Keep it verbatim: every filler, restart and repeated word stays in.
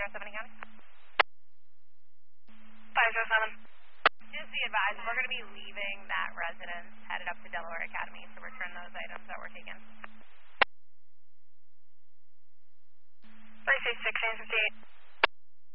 zero seven County. five zero seven. Just be advised, we're going to be leaving that residence headed up to Delaware Academy, so return those items that were taken. three six six, fifty-eight.